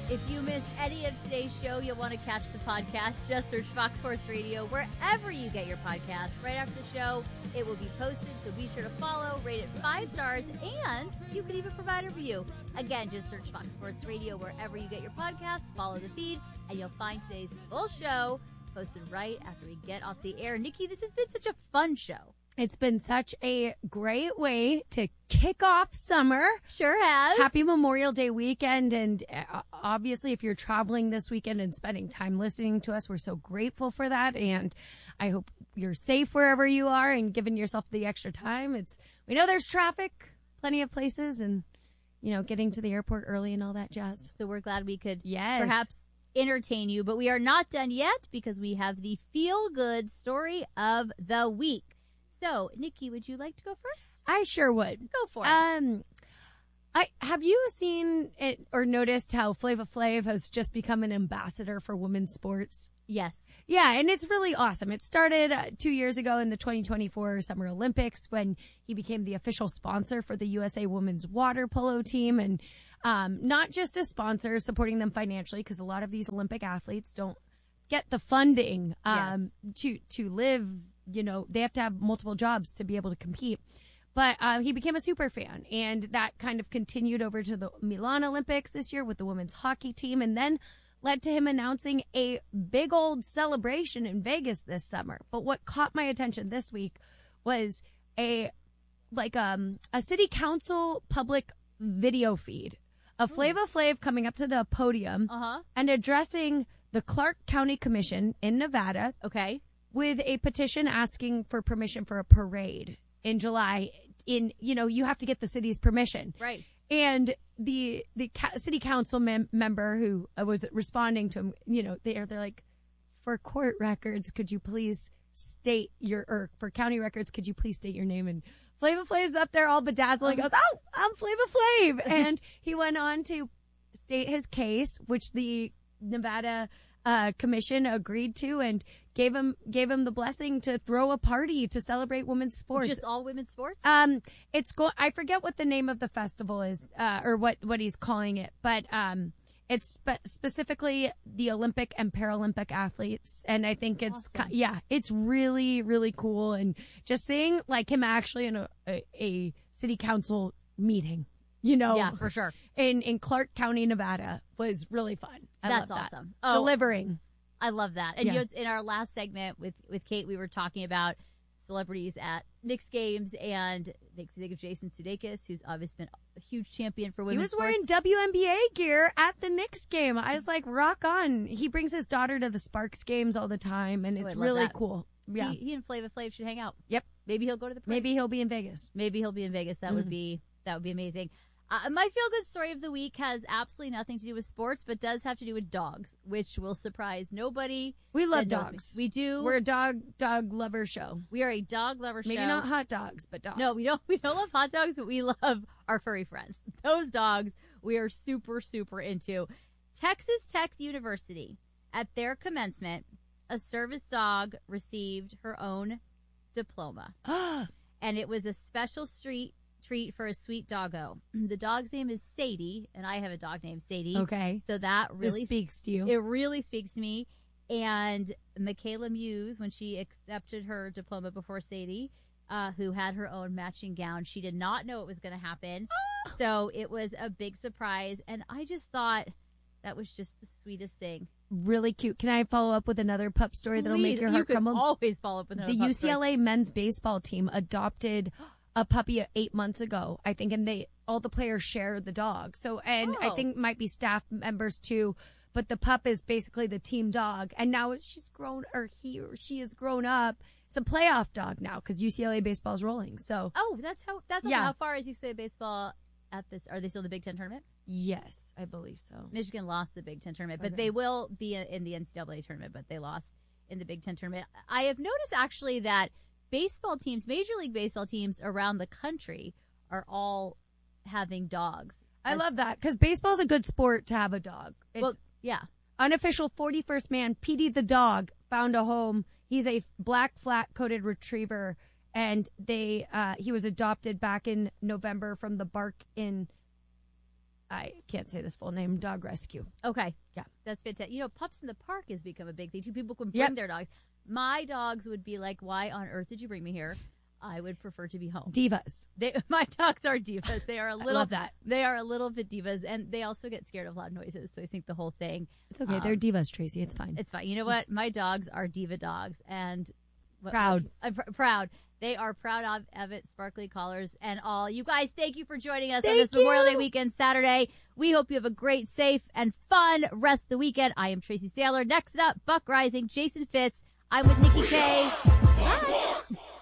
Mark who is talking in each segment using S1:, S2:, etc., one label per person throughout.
S1: If you missed any of today's show, you'll want to catch the podcast. Just search Fox Sports Radio wherever you get your podcast. Right after the show, it will be posted, so be sure to follow, rate it 5 stars, and you can even provide a review. Again, just search Fox Sports Radio wherever you get your podcast, follow the feed, and you'll find today's full show posted right after we get off the air. Nikki, this has been such a fun show.
S2: It's been such a great way to kick off summer.
S1: Sure has.
S2: Happy Memorial Day weekend. And obviously, if you're traveling this weekend and spending time listening to us, we're so grateful for that. And I hope you're safe wherever you are and giving yourself the extra time. We know there's traffic, plenty of places, and, getting to the airport early and all that jazz.
S1: So we're glad we could
S2: perhaps
S1: entertain you. But we are not done yet because we have the feel-good story of the week. So, Nikki, would you like to go first?
S2: I sure would.
S1: Go for it.
S2: Have you seen it or noticed how Flava Flav has just become an ambassador for women's sports?
S1: Yes.
S2: Yeah, and it's really awesome. It started 2 years ago in the 2024 Summer Olympics when he became the official sponsor for the USA Women's Water Polo team. And not just a sponsor, supporting them financially, because a lot of these Olympic athletes don't get the funding to live. They have to have multiple jobs to be able to compete. But he became a super fan, and that kind of continued over to the Milan Olympics this year with the women's hockey team, and then led to him announcing a big old celebration in Vegas this summer. But what caught my attention this week was a city council public video feed of Flava Flav coming up to the podium and addressing the Clark County Commission in Nevada.
S1: Okay.
S2: With a petition asking for permission for a parade in July. You have to get the city's permission.
S1: Right.
S2: And the city council member who was responding to him, they're like, for court records, could you please state or for county records, could you please state your name? And Flava Flav's up there all bedazzled. He goes, oh, I'm Flava Flav. And he went on to state his case, which the Nevada commission agreed to, and gave him the blessing to throw a party to celebrate women's sports.
S1: Just all women's sports?
S2: I forget what the name of the festival is, or what he's calling it, but it's specifically the Olympic and Paralympic athletes, and I think it's
S1: awesome.
S2: It's really, really cool, and just seeing him actually in a city council meeting.
S1: Yeah, for sure.
S2: In Clark County, Nevada was really fun.
S1: That's
S2: love
S1: awesome.
S2: That. Delivering.
S1: I love that. And in our last segment with Kate, we were talking about celebrities at Knicks games, and makes me think of Jason Sudeikis, who's obviously been a huge champion for women's sports.
S2: He was wearing WNBA gear at the Knicks game. I was like, rock on. He brings his daughter to the Sparks games all the time, and it's really cool. Yeah.
S1: He and Flava Flav should hang out.
S2: Yep.
S1: Maybe he'll go to the parade.
S2: Maybe he'll be in Vegas.
S1: That would be amazing. My feel-good story of the week has absolutely nothing to do with sports, but does have to do with dogs, which will surprise nobody.
S2: We love dogs.
S1: We do.
S2: We're a dog lover show.
S1: We are a dog lover show.
S2: Maybe not hot dogs, but dogs.
S1: No, we don't love hot dogs, but we love our furry friends. Those dogs we are super, super into. Texas Tech University, at their commencement, a service dog received her own diploma. And it was a special treat for a sweet doggo. The dog's name is Sadie, and I have a dog named Sadie.
S2: Okay.
S1: So that really
S2: speaks to you.
S1: It really speaks to me. And Michaela Muse, when she accepted her diploma before Sadie, who had her own matching gown, she did not know it was going to happen. So it was a big surprise. And I just thought that was just the sweetest thing.
S2: Really cute. Can I follow up with another pup story that'll make your heart crumble?
S1: Always follow up with another pup story.
S2: The UCLA men's baseball team adopted a puppy 8 months ago, I think, and all the players share the dog. So, and I think might be staff members too, but the pup is basically the team dog. And now she's grown, or he or she has grown up. It's a playoff dog now because UCLA baseball is rolling. So,
S1: that's how far is UCLA baseball at this? Are they still in the Big Ten tournament?
S2: Yes, I believe so.
S1: Michigan lost the Big Ten tournament, but they will be in the NCAA tournament, but they lost in the Big Ten tournament. I have noticed actually that baseball teams, Major League Baseball teams around the country are all having dogs.
S2: I love that because baseball's a good sport to have a dog. Unofficial 41st man, Petey the dog, found a home. He's a black flat-coated retriever, and he was adopted back in November from the Bark in I can't say this full name, dog rescue.
S1: Okay.
S2: Yeah.
S1: That's fantastic. Pups in the park has become a big thing too. People can bring their dogs. My dogs would be like, why on earth did you bring me here? I would prefer to be home.
S2: Divas.
S1: My dogs are divas. They are a little.
S2: I love that.
S1: They are a little bit divas, and they also get scared of loud noises. So I think the whole thing.
S2: It's okay. They're divas, Tracy. It's fine.
S1: It's fine. You know what? My dogs are diva dogs, and
S2: proud.
S1: I'm proud. They are proud of it. Sparkly collars and all. You guys, thank you for joining us on
S2: Thank
S1: this Memorial Day weekend Saturday. We hope you have a great, safe, and fun rest of the weekend. I am Tracy Saylor. Next up, Buck Rising, Jason Fitz. I'm with Nikki K. Bye.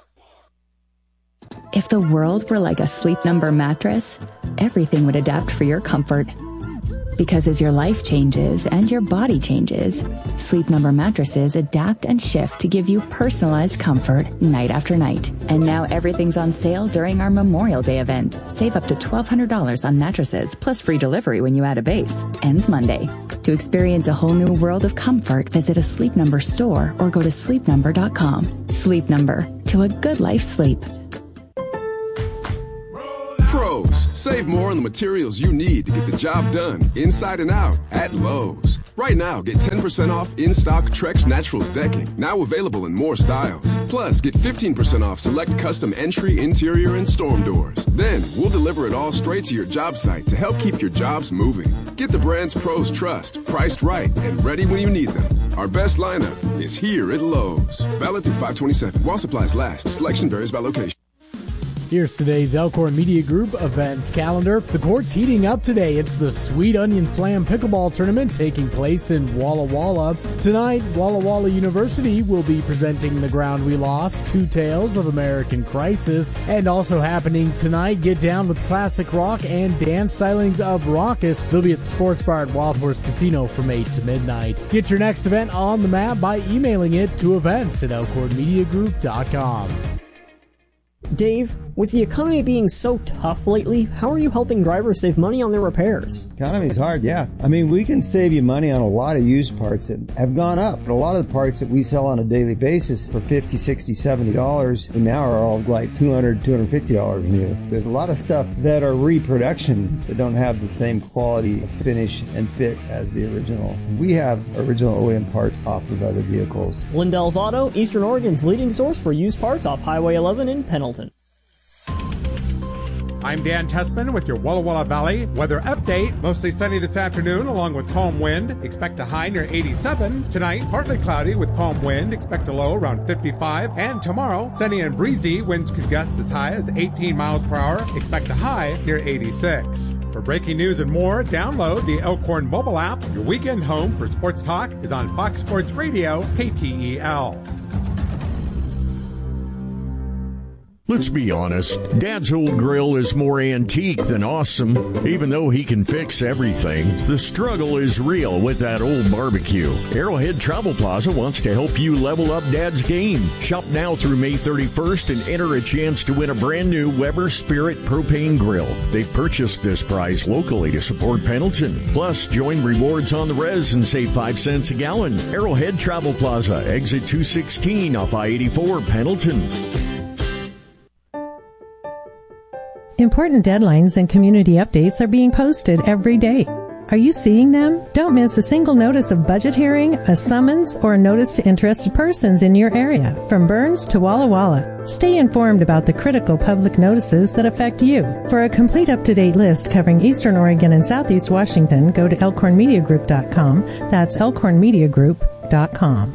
S3: If the world were like a Sleep Number mattress, everything would adapt for your comfort. Because as your life changes and your body changes, Sleep Number mattresses adapt and shift to give you personalized comfort night after night. And now everything's on sale during our Memorial Day event. Save up to $1,200 on mattresses, plus free delivery when you add a base. Ends Monday. To experience a whole new world of comfort, visit a Sleep Number store or go to sleepnumber.com. Sleep Number. To a good life sleep.
S4: Pros, save more on the materials you need to get the job done inside and out at Lowe's. Right now, get 10% off in-stock Trex Naturals decking, now available in more styles. Plus, get 15% off select custom entry, interior, and storm doors. Then, we'll deliver it all straight to your job site to help keep your jobs moving. Get the brands pros trust, priced right, and ready when you need them. Our best lineup is here at Lowe's. Valid through 5/27. While supplies last. Selection varies by location.
S5: Here's today's Elkhorn Media Group events calendar. The court's heating up today. It's the Sweet Onion Slam Pickleball Tournament taking place in Walla Walla. Tonight, Walla Walla University will be presenting The Ground We Lost, Two Tales of American Crisis. And also happening tonight, Get Down with Classic Rock and dance stylings of Raucous. They'll be at the Sports Bar at Wild Horse Casino from 8 to midnight. Get your next event on the map by emailing it to events@elkhornmediagroup.com.
S6: Dave, with the economy being so tough lately, how are you helping drivers save money on their repairs?
S7: Economy's hard, yeah. I mean, we can save you money on a lot of used parts that have gone up. But a lot of the parts that we sell on a daily basis for $50, $60, $70 now are all like $200, $250 new. There's a lot of stuff that are reproduction that don't have the same quality of finish and fit as the original. We have original OEM parts off of other vehicles.
S6: Lindell's Auto, Eastern Oregon's leading source for used parts off Highway 11 in Pendleton.
S8: I'm Dan Tessman with your Walla Walla Valley weather update. Mostly sunny this afternoon along with calm wind. Expect a high near 87. Tonight, partly cloudy with calm wind. Expect a low around 55. And tomorrow, sunny and breezy. Winds could gust as high as 18 miles per hour. Expect a high near 86. For breaking news and more, download the Elkhorn mobile app. Your weekend home for sports talk is on Fox Sports Radio, KTEL.
S9: Let's be honest, Dad's old grill is more antique than awesome. Even though he can fix everything, the struggle is real with that old barbecue. Arrowhead Travel Plaza wants to help you level up Dad's game. Shop now through May 31st and enter a chance to win a brand new Weber Spirit propane grill. They've purchased this prize locally to support Pendleton. Plus, join rewards on the res and save 5 cents a gallon. Arrowhead Travel Plaza, exit 216 off I-84, Pendleton.
S10: Important deadlines and community updates are being posted every day. Are you seeing them? Don't miss a single notice of budget hearing, a summons, or a notice to interested persons in your area, from Burns to Walla Walla. Stay informed about the critical public notices that affect you. For a complete up-to-date list covering Eastern Oregon and Southeast Washington, go to elkhornmediagroup.com. That's elkhornmediagroup.com.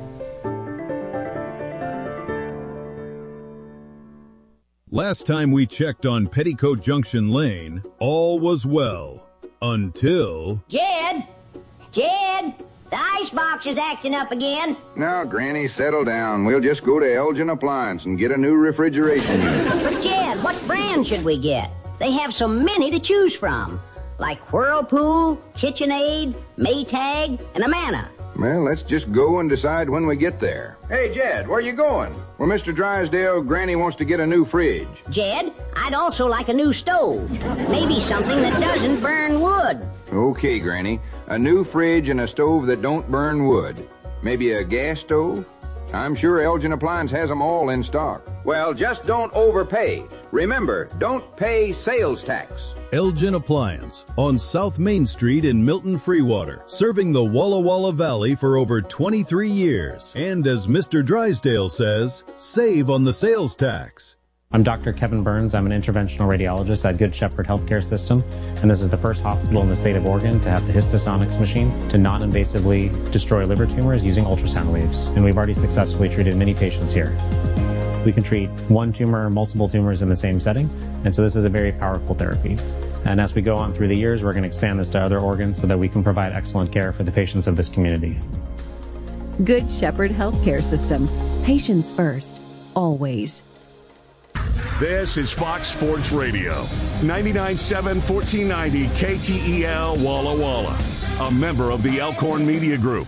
S11: Last time we checked on Petticoat Junction Lane, all was well. Until...
S12: Jed! The icebox is acting up again.
S13: Now, Granny, settle down. We'll just go to Elgin Appliance and get a new refrigeration unit.
S12: Jed, what brand should we get? They have so many to choose from. Like Whirlpool, KitchenAid, Maytag, and Amana.
S13: Well, let's just go and decide when we get there. Hey, Jed, where you going? Well, Mr. Drysdale, Granny wants to get a new fridge.
S12: Jed, I'd also like a new stove. Maybe something that doesn't burn wood.
S13: Okay, Granny. A new fridge and a stove that don't burn wood. Maybe a gas stove? I'm sure Elgin Appliance has them all in stock. Well, just don't overpay. Remember, don't pay sales tax.
S11: Elgin Appliance on South Main Street in Milton Freewater, serving the Walla Walla Valley for over 23 years. And as Mr. Drysdale says, save on the sales tax.
S14: I'm Dr. Kevin Burns. I'm an interventional radiologist at Good Shepherd Healthcare System, and this is the first hospital in the state of Oregon to have the Histosonics machine to non-invasively destroy liver tumors using ultrasound waves. And we've already successfully treated many patients here. We can treat one tumor or multiple tumors in the same setting, and so this is a very powerful therapy. And as we go on through the years, we're going to expand this to other organs so that we can provide excellent care for the patients of this community.
S15: Good Shepherd Healthcare System. Patients first, always.
S16: This is Fox Sports Radio, 99.7, 1490 KTEL Walla Walla, a member of the Elkhorn Media Group.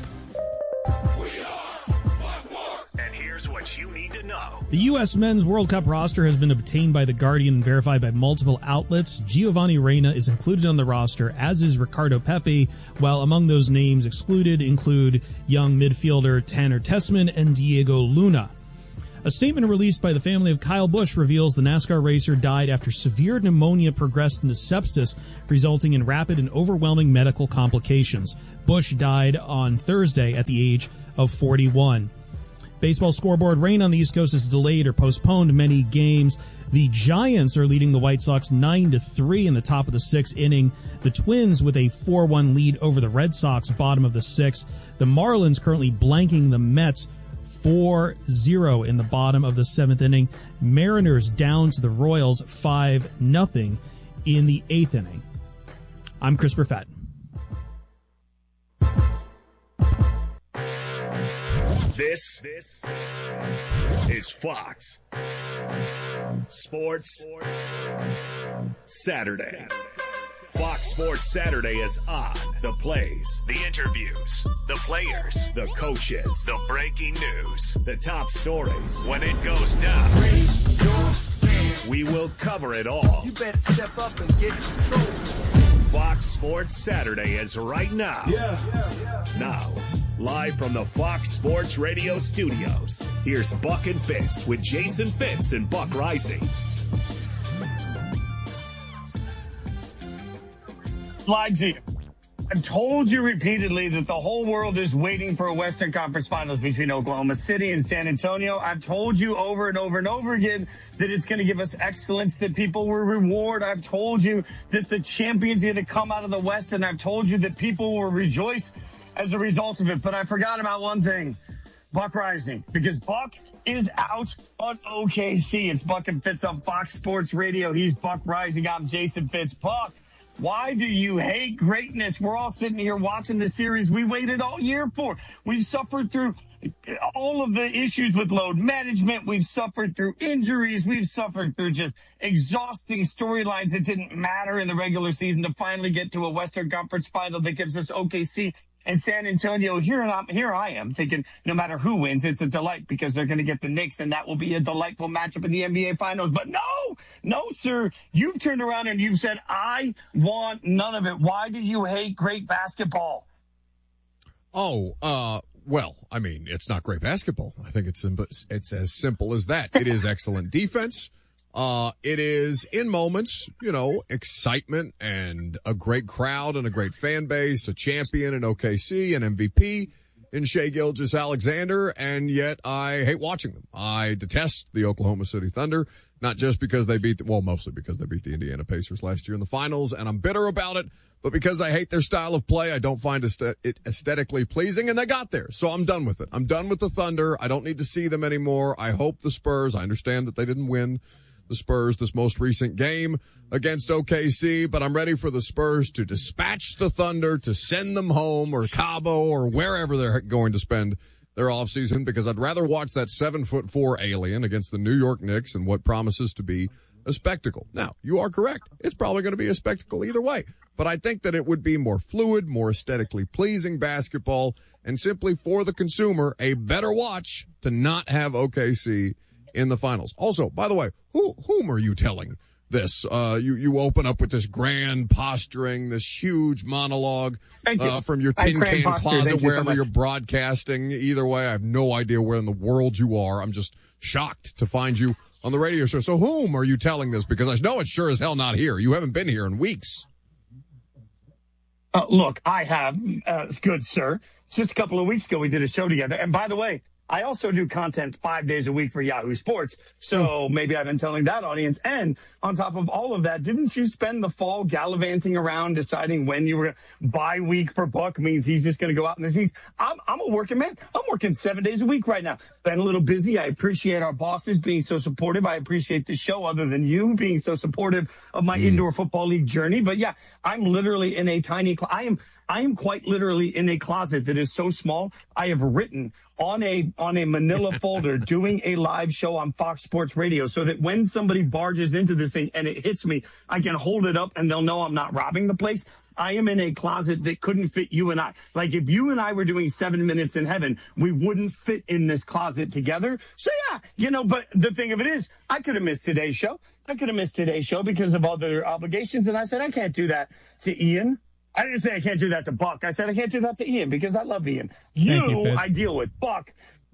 S17: And here's what you need to know.
S18: The U.S. Men's World Cup roster has been obtained by The Guardian and verified by multiple outlets. Giovanni Reyna is included on the roster, as is Ricardo Pepi, while among those names excluded include young midfielder Tanner Tessman and Diego Luna. A statement released by the family of Kyle Busch reveals the NASCAR racer died after severe pneumonia progressed into sepsis, resulting in rapid and overwhelming medical complications. Busch died on Thursday at the age of 41. Baseball scoreboard: rain on the East Coast has delayed or postponed many games. The Giants are leading the White Sox 9-3 in the top of the sixth inning. The Twins with a 4-1 lead over the Red Sox, bottom of the sixth. The Marlins currently blanking the Mets 4-0 in the bottom of the seventh inning. Mariners down to the Royals 5-0 in the eighth inning. I'm Chris Burfett.
S16: This is Fox Sports Saturday. Fox Sports Saturday is on. The plays, the interviews, the players, the coaches, the breaking news, the top stories. When it goes down, we will cover it all.
S19: You better step up and get control.
S16: Fox Sports Saturday is right now. Now, live from the Fox Sports Radio studios, here's Buck and Fitz with Jason Fitz and Buck Rising.
S20: Lied to you. I've told you repeatedly that the whole world is waiting for a Western Conference Finals between Oklahoma City and San Antonio. I've told you over and over and over again that it's going to give us excellence, that people will reward. I've told you that the champion's going to come out of the West, and I've told you that people will rejoice as a result of it. But I forgot about one thing, Buck Rising, because Buck is out on OKC. It's Buck and Fitz on Fox Sports Radio. He's Buck Rising. I'm Jason Fitz. Buck, why do you hate greatness? We're all sitting here watching the series we waited all year for. We've suffered through all of the issues with load management. We've suffered through injuries. We've suffered through just exhausting storylines that didn't matter in the regular season to finally get to a Western Conference final that gives us OKC and San Antonio. Here I am thinking no matter who wins, it's a delight because they're going to get the Knicks, and that will be a delightful matchup in the NBA Finals. But no, sir. You've turned around and you've said, I want none of it. Why do you hate great basketball?
S21: Well, I mean, it's not great basketball. I think it's as simple as that. It is excellent defense. It is, in moments, excitement and a great crowd and a great fan base, a champion in OKC, an MVP in Shai Gilgeous-Alexander, and yet I hate watching them. I detest the Oklahoma City Thunder, not just because mostly because they beat the Indiana Pacers last year in the finals, and I'm bitter about it, but because I hate their style of play. I don't find it aesthetically pleasing, and they got there, so I'm done with it. I'm done with the Thunder. I don't need to see them anymore. I hope the Spurs, I understand that they didn't win the Spurs this most recent game against OKC, but I'm ready for the Spurs to dispatch the Thunder, to send them home, or Cabo, or wherever they're going to spend their offseason, because I'd rather watch that 7'4" alien against the New York Knicks in what promises to be a spectacle. Now, you are correct. It's probably going to be a spectacle either way, but I think that it would be more fluid, more aesthetically pleasing basketball, and simply for the consumer, a better watch to not have OKC in the finals. Also, by the way, whom are you telling this? You open up with this grand posturing, this huge monologue from your tin can closet, wherever you're broadcasting. Either way, I have no idea where in the world you are. I'm just shocked to find you on the radio show. So whom are you telling this? Because I know it's sure as hell not here. You haven't been here in weeks.
S20: Look, I have, good sir. Just a couple of weeks ago, we did a show together. And by the way, I also do content 5 days a week for Yahoo Sports. So maybe I've been telling that audience. And on top of all of that, didn't you spend the fall gallivanting around deciding when you were bye week for Buck means he's just going to go out in the season? I'm a working man. I'm working 7 days a week right now. Been a little busy. I appreciate our bosses being so supportive. I appreciate the show other than you being so supportive of my indoor football league journey. But yeah, I'm literally in a tiny, I am quite literally in a closet that is so small. I have written on a manila folder doing a live show on Fox Sports Radio so that when somebody barges into this thing and it hits me, I can hold it up and they'll know I'm not robbing the place. I am in a closet that couldn't fit you and I. Like if you and I were doing 7 minutes in heaven, we wouldn't fit in this closet together. So yeah, but the thing of it is, I could have missed today's show. Because of other obligations. And I said, I can't do that to Ian. I didn't say I can't do that to Buck. I said I can't do that to Ian because I love Ian. I deal with Buck.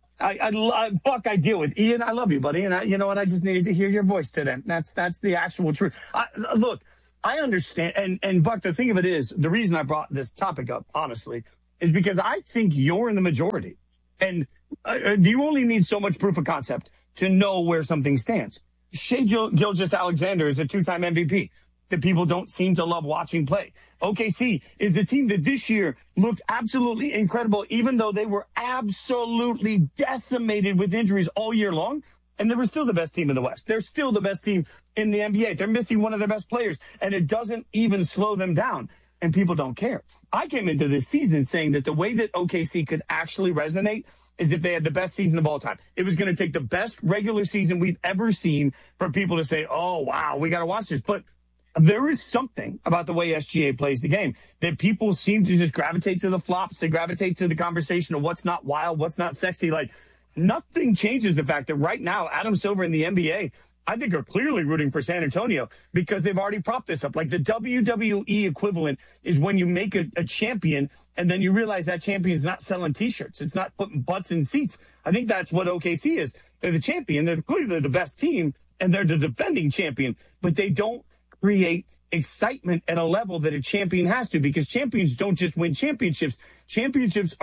S20: Buck, I deal with Ian. I love you, buddy. And you know what? I just needed to hear your voice today. That's the actual truth. Look, I understand. And Buck, the thing of it is, the reason I brought this topic up, honestly, is because I think you're in the majority. And you only need so much proof of concept to know where something stands. Shai Gilgeous-Alexander is a 2-time MVP that people don't seem to love watching play. OKC is a team that this year looked absolutely incredible, even though they were absolutely decimated with injuries all year long. And they were still the best team in the West. They're still the best team in the NBA. They're missing one of their best players, and it doesn't even slow them down. And people don't care. I came into this season saying that the way that OKC could actually resonate is if they had the best season of all time. It was going to take the best regular season we've ever seen for people to say, oh, wow, we got to watch this. But there is something about the way SGA plays the game that people seem to just gravitate to the flops. They gravitate to the conversation of what's not wild, what's not sexy. Like, nothing changes the fact that right now, Adam Silver in the NBA, I think, are clearly rooting for San Antonio because they've already propped this up. Like the WWE equivalent is when you make a champion and then you realize that champion's not selling T-shirts. It's not putting butts in seats. I think that's what OKC is. They're the champion. They're clearly the best team and they're the defending champion, but they don't create excitement at a level that a champion has to, because champions don't just win championships. Champions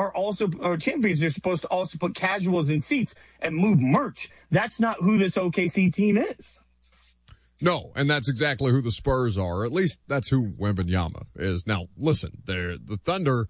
S20: are supposed to also put casuals in seats and move merch. That's not who this OKC team is.
S21: No, and that's exactly who the Spurs are. At least that's who Wembanyama is. Now, listen, the Thunder,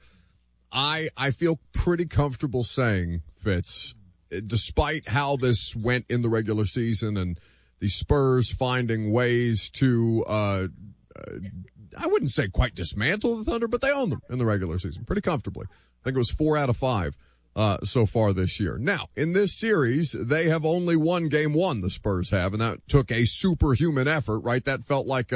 S21: I feel pretty comfortable saying, Fitz, despite how this went in the regular season and the Spurs finding ways to, I wouldn't say quite dismantle the Thunder, but they own them in the regular season pretty comfortably. I think it was 4 out of 5 so far this year. Now, in this series, they have only won game 1, the Spurs have, and that took a superhuman effort, right? That felt like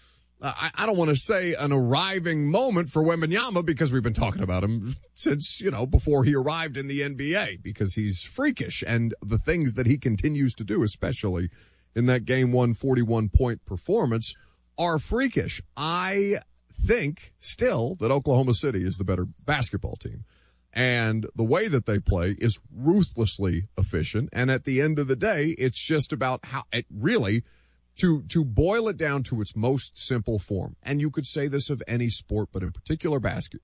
S21: I don't want to say an arriving moment for Wembanyama because we've been talking about him since, before he arrived in the NBA because he's freakish, and the things that he continues to do, especially in that game 1 41-point performance, are freakish. I think still that Oklahoma City is the better basketball team. And the way that they play is ruthlessly efficient. And at the end of the day, it's just about how it really, to boil it down to its most simple form. And you could say this of any sport, but in particular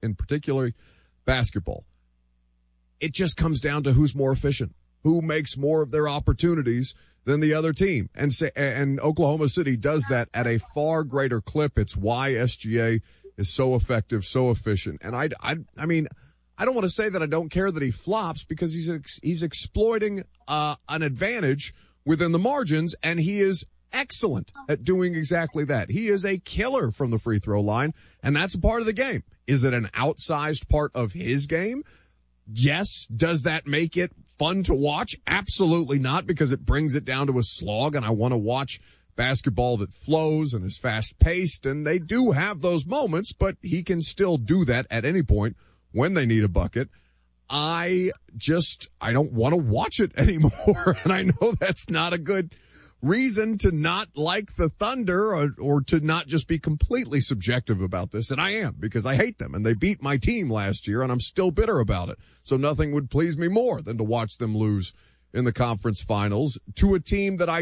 S21: basketball, it just comes down to who's more efficient, who makes more of their opportunities than the other team. And Oklahoma City does that at a far greater clip. It's why SGA is so effective, so efficient. And I mean, I don't want to say that I don't care that he flops because he's exploiting an advantage within the margins, and he is excellent at doing exactly that. He is a killer from the free throw line, and that's a part of the game. Is it an outsized part of his game? Yes. Does that make it fun to watch? Absolutely not, because it brings it down to a slog, and I want to watch basketball that flows and is fast-paced, and they do have those moments, but he can still do that at any point when they need a bucket. I don't want to watch it anymore, and I know that's not a good reason to not like the Thunder or to not just be completely subjective about this. And I am, because I hate them and they beat my team last year and I'm still bitter about it. So nothing would please me more than to watch them lose in the conference finals to a team that I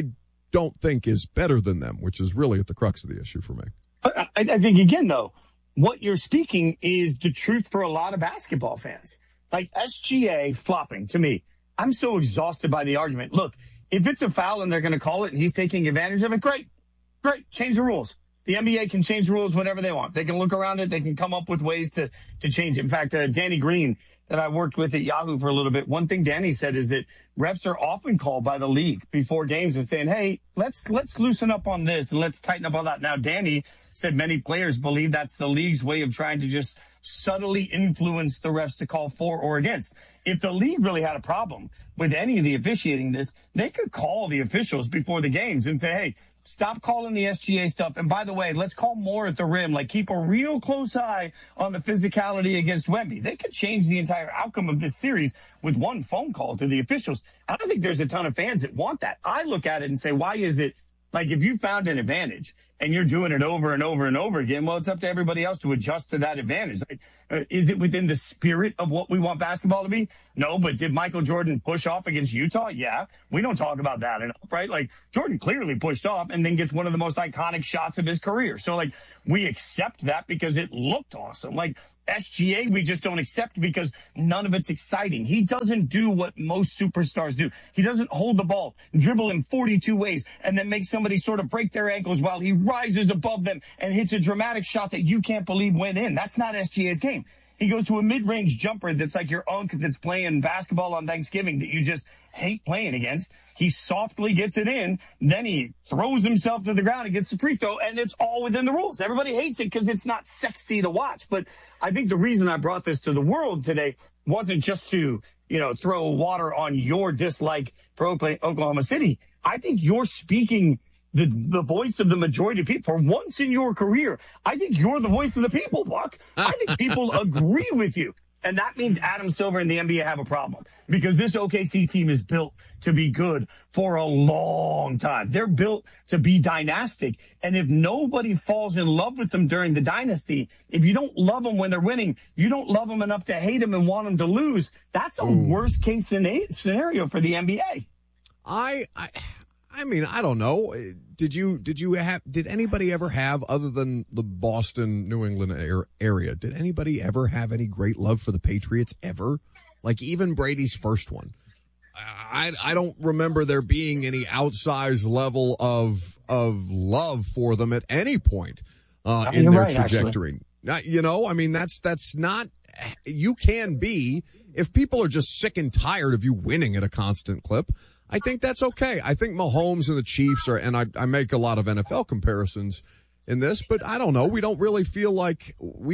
S21: don't think is better than them, which is really at the crux of the issue for me.
S20: I think, again, though, what you're speaking is the truth for a lot of basketball fans. Like SGA flopping, to me, I'm so exhausted by the argument. Look, if it's a foul and they're going to call it and he's taking advantage of it, great. Change the rules. The NBA can change rules whenever they want. They can look around it. They can come up with ways to change it. In fact, Danny Green, that I worked with at Yahoo for a little bit, one thing Danny said is that refs are often called by the league before games and saying, hey, let's loosen up on this and let's tighten up on that. Now, Danny said many players believe that's the league's way of trying to just subtly influence the refs to call for or against. If the league really had a problem with any of the officiating this, they could call the officials before the games and say, hey, stop calling the SGA stuff. And by the way, let's call more at the rim. Like, keep a real close eye on the physicality against Wemby. They could change the entire outcome of this series with one phone call to the officials. I don't think there's a ton of fans that want that. I look at it and say, why is it, like, if you found an advantage and you're doing it over and over and over again, well, it's up to everybody else to adjust to that advantage. Like, is it within the spirit of what we want basketball to be? No, but did Michael Jordan push off against Utah? Yeah. We don't talk about that enough, right? Like, Jordan clearly pushed off and then gets one of the most iconic shots of his career. So, like, we accept that because it looked awesome. Like, SGA, we just don't accept because none of it's exciting. He doesn't do what most superstars do. He doesn't hold the ball, dribble in 42 ways, and then make somebody sort of break their ankles while he rises above them and hits a dramatic shot that you can't believe went in. That's not SGA's game. He goes to a mid-range jumper that's like your uncle that's playing basketball on Thanksgiving that you just hate playing against. He softly gets it in. Then he throws himself to the ground and gets the free throw, and it's all within the rules. Everybody hates it because it's not sexy to watch. But I think the reason I brought this to the world today wasn't just to, throw water on your dislike for Oklahoma City. I think you're speaking the voice of the majority of people. For once in your career, I think you're the voice of the people, Buck. I think people agree with you. And that means Adam Silver and the NBA have a problem because this OKC team is built to be good for a long time. They're built to be dynastic. And if nobody falls in love with them during the dynasty, if you don't love them when they're winning, you don't love them enough to hate them and want them to lose. That's a worst case scenario for the NBA.
S21: I mean, I don't know. Did anybody ever have, other than the Boston, New England area, did anybody ever have any great love for the Patriots ever? Like even Brady's first one. I don't remember there being any outsized level of love for them at any point in their trajectory. I mean, that's not, you can be, if people are just sick and tired of you winning at a constant clip, I think that's okay. I think Mahomes and the Chiefs are, and I make a lot of NFL comparisons in this, but I don't know. We don't really feel like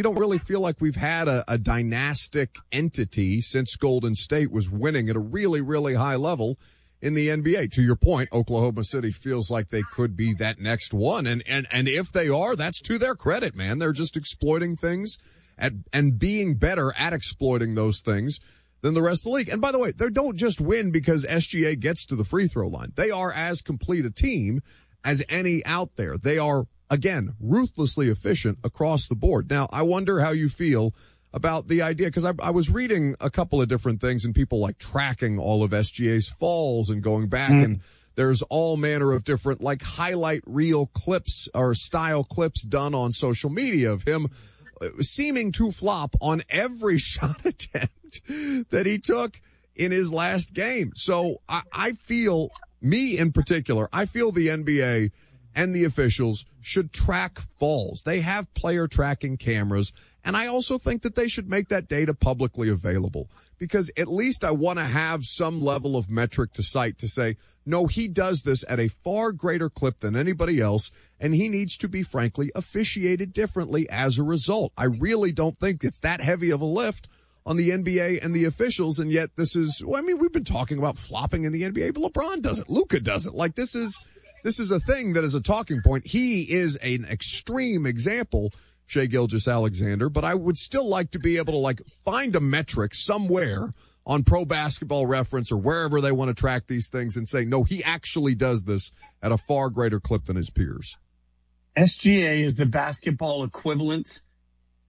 S21: we've had a dynastic entity since Golden State was winning at a really, really high level in the NBA. To your point, Oklahoma City feels like they could be that next one. And if they are, that's to their credit, man. They're just exploiting things and being better at exploiting those things than the rest of the league. And by the way, they don't just win because SGA gets to the free throw line. They are as complete a team as any out there. They are, again, ruthlessly efficient across the board. Now, I wonder how you feel about the idea, because I was reading a couple of different things and people like tracking all of SGA's falls and going back and there's all manner of different like highlight reel clips or style clips done on social media of him seeming to flop on every shot attempt that he took in his last game. So I feel, me in particular, I feel the NBA and the officials should track falls. They have player tracking cameras, and I also think that they should make that data publicly available, because at least I want to have some level of metric to cite to say, no, he does this at a far greater clip than anybody else, and he needs to be, frankly, officiated differently as a result. I really don't think it's that heavy of a lift on the NBA and the officials, and yet this is, well, I mean, we've been talking about flopping in the NBA, but LeBron does it. Luka does it. Like, this is a thing that is a talking point. He is an extreme example, Shai Gilgeous-Alexander, but I would still like to be able to, like, find a metric somewhere on Pro Basketball Reference or wherever they want to track these things and say, no, he actually does this at a far greater clip than his peers.
S20: SGA is the basketball equivalent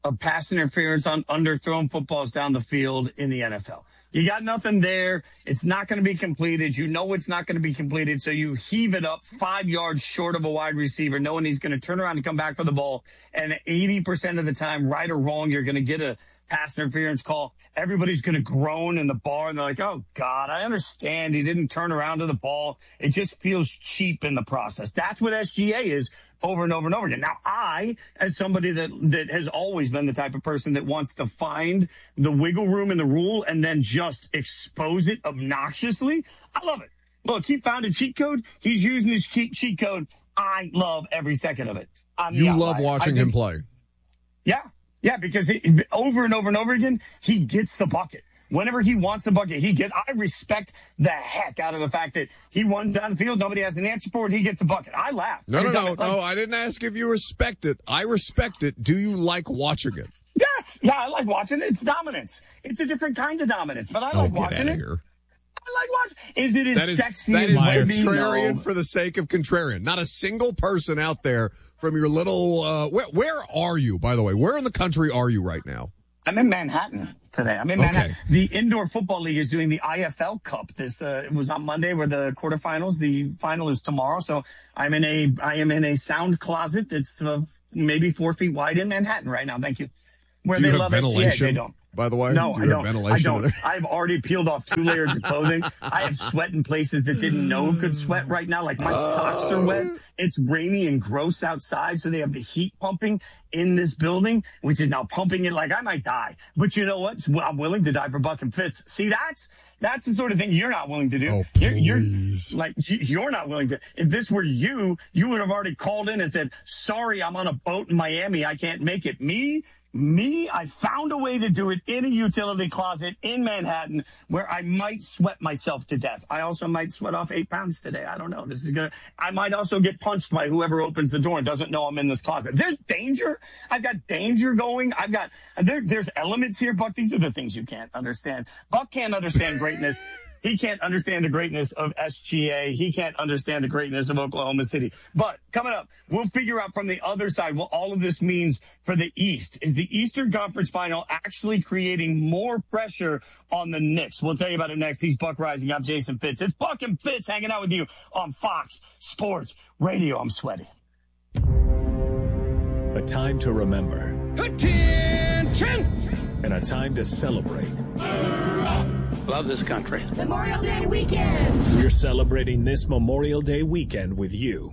S20: of pass interference on underthrown footballs down the field in the NFL. You got nothing there. It's not going to be completed. You know it's not going to be completed, so you heave it up 5 yards short of a wide receiver, knowing he's going to turn around and come back for the ball. And 80% of the time, right or wrong, you're going to get a pass interference call. Everybody's going to groan in the bar, and they're like, oh, God, I understand he didn't turn around to the ball. It just feels cheap in the process. That's what SGA is over and over and over again. Now, I, as somebody that has always been the type of person that wants to find the wiggle room in the rule and then just expose it obnoxiously, I love it. Look, he found a cheat code. He's using his cheat code. I love every second of it.
S21: You love watching him play.
S20: Yeah. Yeah, because over and over and over again, he gets the bucket. Whenever he wants the bucket, I respect the heck out of the fact that he won down the field. Nobody has an answer for it. He gets a bucket. I laugh.
S21: No. I didn't ask if you respect it. I respect it. Do you like watching it?
S20: Yes. Yeah, I like watching it. It's dominance. It's a different kind of dominance, but I like watching it.
S21: Here.
S20: I like watching. Is it as sexy
S21: that
S20: as
S21: is contrarian for the sake of contrarian? Not a single person out there from your little. Where are you, by the way? Where in the country are you right now?
S20: I'm in Manhattan today. I'm in Manhattan. The Indoor Football League is doing the IFL Cup. It was on Monday, where the quarterfinals. The final is tomorrow. So I am in a sound closet that's maybe 4 feet wide in Manhattan right now. Thank you. Where they love SGA, they don't.
S21: By the way,
S20: no, I don't.
S21: Ventilation
S20: I don't. I've already peeled off 2 layers of clothing. I have sweat in places that didn't know could sweat right now. Like my socks are wet. It's rainy and gross outside, so they have the heat pumping in this building, which is now pumping it like I might die. But you know what? I'm willing to die for Buck and Fitz. See, that's the sort of thing you're not willing to do.
S21: Oh,
S20: you're not willing to. If this were you would have already called in and said, sorry, I'm on a boat in Miami. I can't make it. Me, I found a way to do it in a utility closet in Manhattan where I might sweat myself to death. I also might sweat off 8 pounds today. I don't know. I might also get punched by whoever opens the door and doesn't know I'm in this closet. There's danger. I've got danger going. There's elements here, Buck. These are the things you can't understand. Buck can't understand greatness. He can't understand the greatness of SGA. He can't understand the greatness of Oklahoma City. But coming up, we'll figure out from the other side what all of this means for the East. Is the Eastern Conference Final actually creating more pressure on the Knicks? We'll tell you about it next. He's Buck Rising. I'm Jason Fitz. It's Buck and Fitz hanging out with you on Fox Sports Radio. I'm sweaty.
S16: A time to remember. Attention! And a time to celebrate.
S2: Love this country.
S22: Memorial Day weekend.
S16: We're celebrating this Memorial Day weekend with you.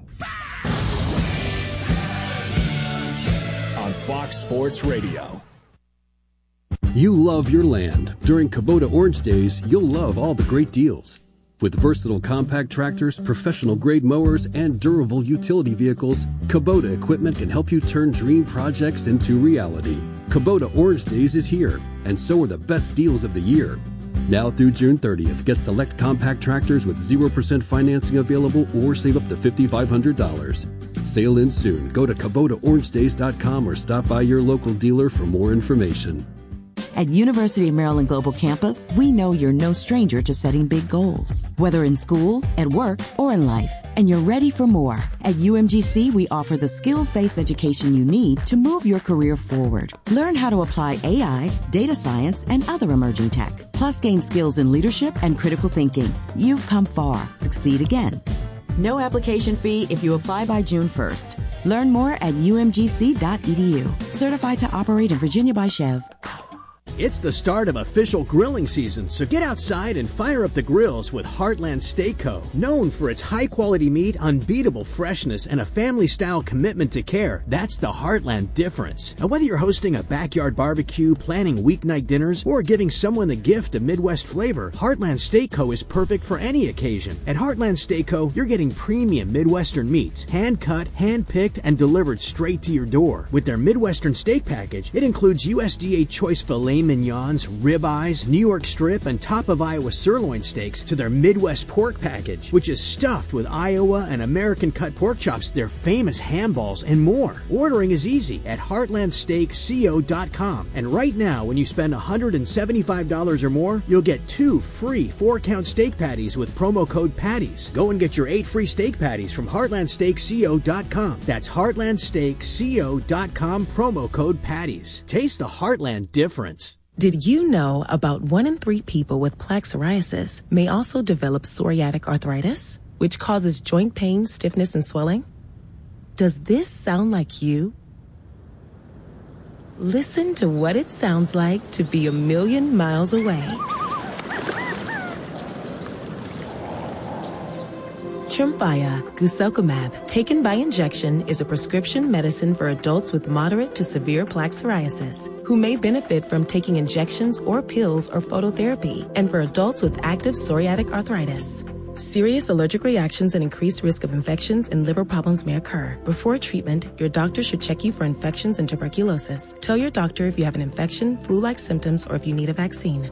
S16: On Fox Sports Radio.
S23: You love your land. During Kubota Orange Days, you'll love all the great deals. With versatile compact tractors, professional-grade mowers, and durable utility vehicles, Kubota equipment can help you turn dream projects into reality. Kubota Orange Days is here, and so are the best deals of the year. Now through June 30th, get select compact tractors with 0% financing available or save up to $5,500. Sale ends soon. Go to KubotaOrangeDays.com or stop by your local dealer for more information.
S24: At University of Maryland Global Campus, we know you're no stranger to setting big goals, whether in school, at work, or in life. And you're ready for more. At UMGC, we offer the skills-based education you need to move your career forward. Learn how to apply AI, data science, and other emerging tech. Plus gain skills in leadership and critical thinking. You've come far. Succeed again. No application fee if you apply by June 1st. Learn more at umgc.edu. Certified to operate in Virginia by Chev.
S25: It's the start of official grilling season, so get outside and fire up the grills with Heartland Steak Co. Known for its high-quality meat, unbeatable freshness, and a family-style commitment to care, that's the Heartland difference. And whether you're hosting a backyard barbecue, planning weeknight dinners, or giving someone the gift of Midwest flavor, Heartland Steak Co. is perfect for any occasion. At Heartland Steak Co., you're getting premium Midwestern meats, hand-cut, hand-picked, and delivered straight to your door. With their Midwestern steak package, it includes USDA choice filet mignons, ribeyes, New York strip, and top of Iowa sirloin steaks to their Midwest pork package, which is stuffed with Iowa and American cut pork chops, their famous ham balls, and more. Ordering is easy at heartlandsteakco.com. And right now, when you spend $175 or more, you'll get 2 free 4-count steak patties with promo code PATTIES. Go and get your 8 free steak patties from heartlandsteakco.com. That's heartlandsteakco.com, promo code PATTIES. Taste the Heartland difference.
S1: Did you know about 1 in 3 people with plaque psoriasis may also develop psoriatic arthritis, which causes joint pain, stiffness, and swelling? Does this sound like you? Listen to what it sounds like to be a million miles away. Tremfya guselkumab, taken by injection, is a prescription medicine for adults with moderate to severe plaque psoriasis who may benefit from taking injections or pills or phototherapy, and for adults with active psoriatic arthritis. Serious allergic reactions and increased risk of infections and liver problems may occur. Before treatment, your doctor should check you for infections and tuberculosis. Tell your doctor if you have an infection, flu-like symptoms, or if you need a vaccine.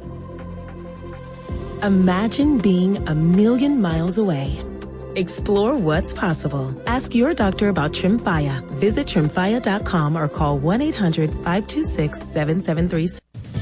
S1: Imagine being a million miles away. Explore what's possible. Ask your doctor about Tremfya. Visit Tremfya.com or call 1-800-526-7736.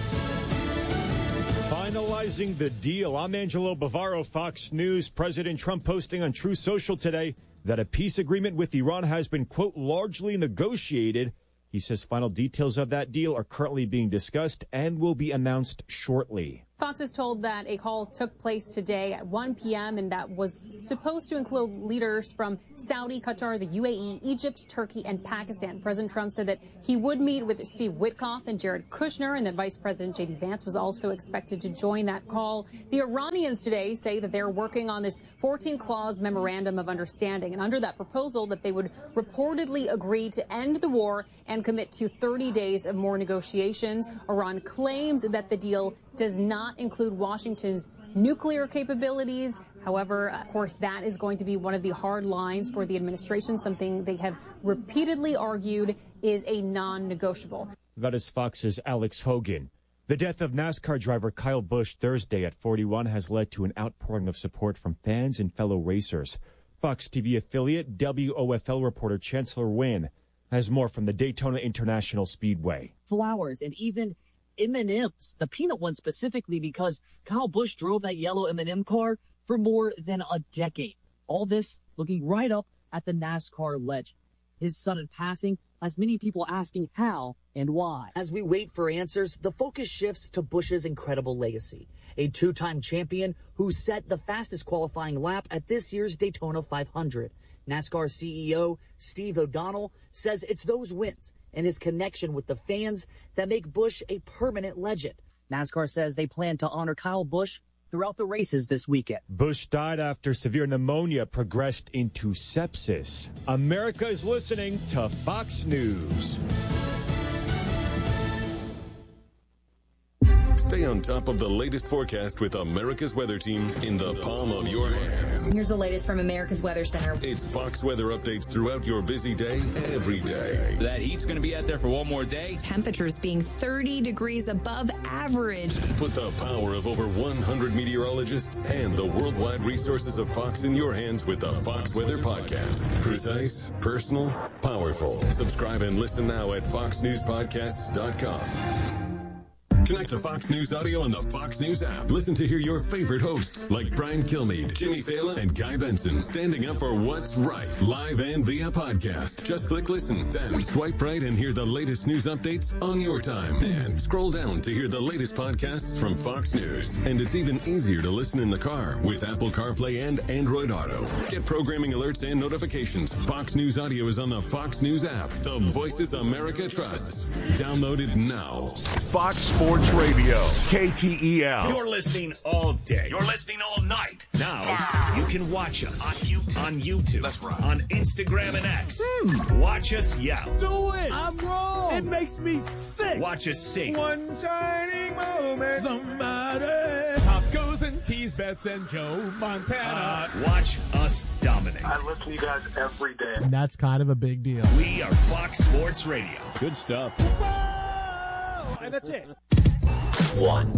S3: Finalizing the deal. I'm Angelo Bavaro, Fox News. President Trump posting on Truth Social today that a peace agreement with Iran has been, quote, largely negotiated. He says final details of that deal are currently being discussed and will be announced shortly.
S4: Fox is told that a call took place today at 1 p.m. and that was supposed to include leaders from Saudi, Qatar, the UAE, Egypt, Turkey, and Pakistan. President Trump said that he would meet with Steve Witkoff and Jared Kushner, and that Vice President J.D. Vance was also expected to join that call. The Iranians today say that they're working on this 14-clause memorandum of understanding, and under that proposal that they would reportedly agree to end the war and commit to 30 days of more negotiations. Iran claims that the deal does not include Washington's nuclear capabilities. However, of course, that is going to be one of the hard lines for the administration, something they have repeatedly argued is a non-negotiable.
S3: That is Fox's Alex Hogan. The death of NASCAR driver Kyle Busch Thursday at 41 has led to an outpouring of support from fans and fellow racers. Fox TV affiliate WOFL reporter Chancellor Wynn has more from the Daytona International Speedway.
S5: Flowers and even M&Ms, the peanut one specifically, because Kyle Busch drove that yellow M&M car for more than a decade. All this looking right up at the NASCAR legend. His sudden passing has many people asking how and why.
S7: As we wait for answers, the focus shifts to Busch's incredible legacy. A 2-time champion who set the fastest qualifying lap at this year's Daytona 500. NASCAR CEO Steve O'Donnell says it's those wins and his connection with the fans that make Busch a permanent legend.
S5: NASCAR says they plan to honor Kyle Busch throughout the races this weekend.
S3: Busch died after severe pneumonia progressed into sepsis. America is listening to Fox News.
S26: Stay on top of the latest forecast with America's Weather Team in the palm of your hands.
S27: Here's the latest from America's Weather Center.
S26: It's Fox weather updates throughout your busy day, every day.
S28: That heat's going to be out there for one more day.
S27: Temperatures being 30 degrees above average.
S26: Put the power of over 100 meteorologists and the worldwide resources of Fox in your hands with the Fox Weather Podcast. Precise, personal, powerful. Subscribe and listen now at foxnewspodcasts.com. Connect to Fox News Audio on the Fox News app. Listen to hear your favorite hosts like Brian Kilmeade, Jimmy Fallon, and Guy Benson standing up for what's right, live and via podcast. Just click listen, then swipe right and hear the latest news updates on your time. And scroll down to hear the latest podcasts from Fox News. And it's even easier to listen in the car with Apple CarPlay and Android Auto. Get programming alerts and notifications. Fox News Audio is on the Fox News app. The voices America trusts. Download it now.
S16: Fox Sports Radio, KTEL.
S17: You're listening all day. You're listening all night. Now, you can watch us on YouTube. That's right. On Instagram and X. Watch us yell.
S19: Do it. I'm wrong. It makes me sick.
S17: Watch us sing.
S19: One shining moment. Somebody. Top goes and tease bets and Joe Montana.
S17: Watch us dominate.
S29: I listen to you guys every day.
S30: And that's kind of a big deal.
S17: We are Fox Sports Radio.
S3: Good stuff.
S19: And that's it.
S16: 1.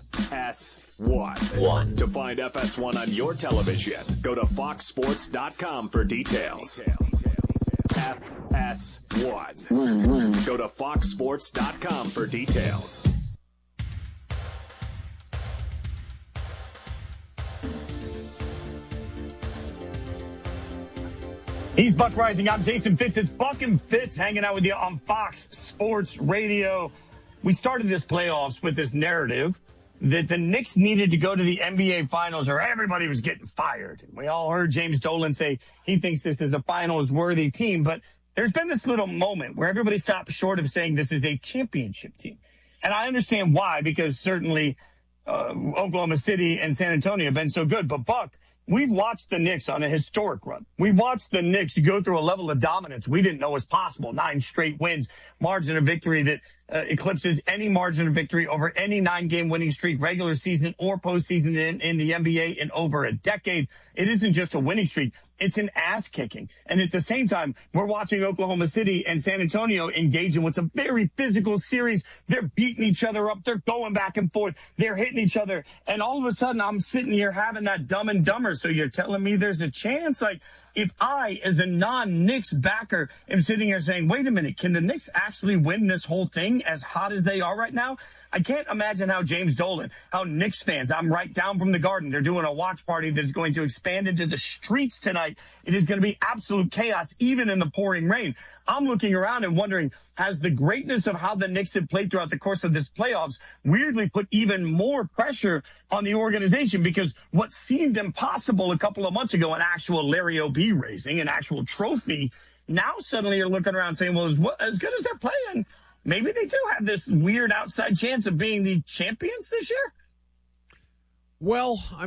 S16: FS1. To find FS1 on your television, go to foxsports.com for details. FS1. Go to foxsports.com for details.
S20: He's Buck Rising. I'm Jason Fitz. It's Buck and Fitz hanging out with you on Fox Sports Radio. We started this playoffs with this narrative that the Knicks needed to go to the NBA Finals or everybody was getting fired. We all heard James Dolan say he thinks this is a finals-worthy team, but there's been this little moment where everybody stopped short of saying this is a championship team. And I understand why, because certainly Oklahoma City and San Antonio have been so good. But, Buck, we've watched the Knicks on a historic run. We watched the Knicks go through a level of dominance we didn't know was possible. 9 straight wins, margin of victory that eclipses any margin of victory over any 9-game winning streak, regular season or postseason in the NBA in over a decade. It isn't just a winning streak. It's an ass kicking. And at the same time, we're watching Oklahoma City and San Antonio engage in what's a very physical series. They're beating each other up. They're going back and forth. They're hitting each other. And all of a sudden, I'm sitting here having that Dumb and Dumber. So you're telling me there's a chance? Like, if I, as a non-Knicks backer, am sitting here saying, wait a minute, can the Knicks actually win this whole thing as hot as they are right now? I can't imagine how James Dolan, how Knicks fans, I'm right down from the Garden. They're doing a watch party that is going to expand into the streets tonight. It is going to be absolute chaos, even in the pouring rain. I'm looking around and wondering, has the greatness of how the Knicks have played throughout the course of this playoffs weirdly put even more pressure on the organization? Because what seemed impossible a couple of months ago, an actual Larry O.B. raising, an actual trophy, now suddenly you're looking around saying, well, as good as they're playing, maybe they do have this weird outside chance of being the champions this year?
S21: Well,